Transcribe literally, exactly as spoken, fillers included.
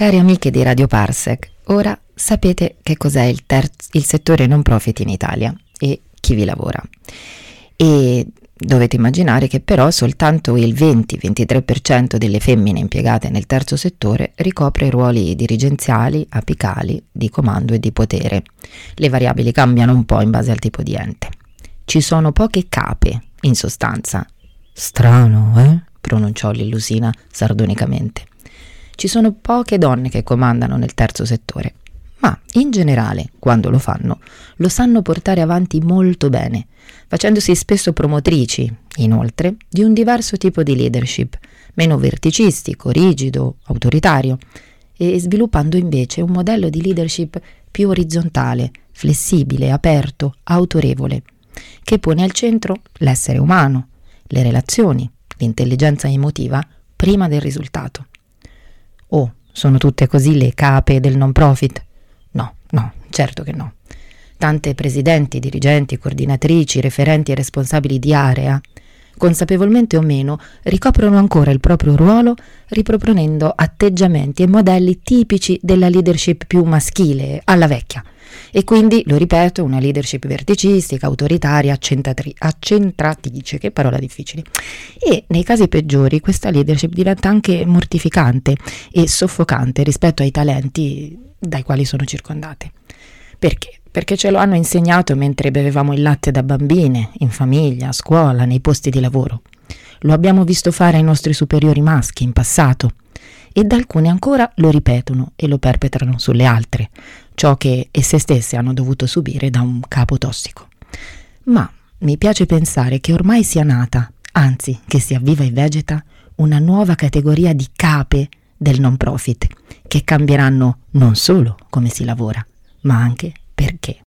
Cari amiche di Radio Parsec, ora sapete che cos'è il, terz- il settore non profit in Italia e chi vi lavora. E dovete immaginare che però soltanto il venti ventitré per cento delle femmine impiegate nel terzo settore ricopre ruoli dirigenziali, apicali, di comando e di potere. Le variabili cambiano un po' in base al tipo di ente. Ci sono poche cape, in sostanza. Strano, eh? Pronunciò Lillusina sardonicamente. Ci sono poche donne che comandano nel terzo settore, ma in generale, quando lo fanno, lo sanno portare avanti molto bene, facendosi spesso promotrici, inoltre, di un diverso tipo di leadership, meno verticistico, rigido, autoritario, e sviluppando invece un modello di leadership più orizzontale, flessibile, aperto, autorevole, che pone al centro l'essere umano, le relazioni, l'intelligenza emotiva prima del risultato. Oh, sono tutte così le cape del non profit? No, no, certo che no. Tante presidenti, dirigenti, coordinatrici, referenti e responsabili di area, consapevolmente o meno, ricoprono ancora il proprio ruolo riproponendo atteggiamenti e modelli tipici della leadership più maschile, alla vecchia. E quindi, lo ripeto, una leadership verticistica, autoritaria, accentratri- accentratrice, che parola difficile. E nei casi peggiori questa leadership diventa anche mortificante e soffocante rispetto ai talenti dai quali sono circondate. Perché? Perché ce lo hanno insegnato mentre bevevamo il latte da bambine, in famiglia, a scuola, nei posti di lavoro. Lo abbiamo visto fare ai nostri superiori maschi in passato. Ed alcune ancora lo ripetono e lo perpetrano sulle altre, ciò che esse stesse hanno dovuto subire da un capo tossico. Ma mi piace pensare che ormai sia nata, anzi che sia viva e vegeta, una nuova categoria di cape del non profit, che cambieranno non solo come si lavora, ma anche perché.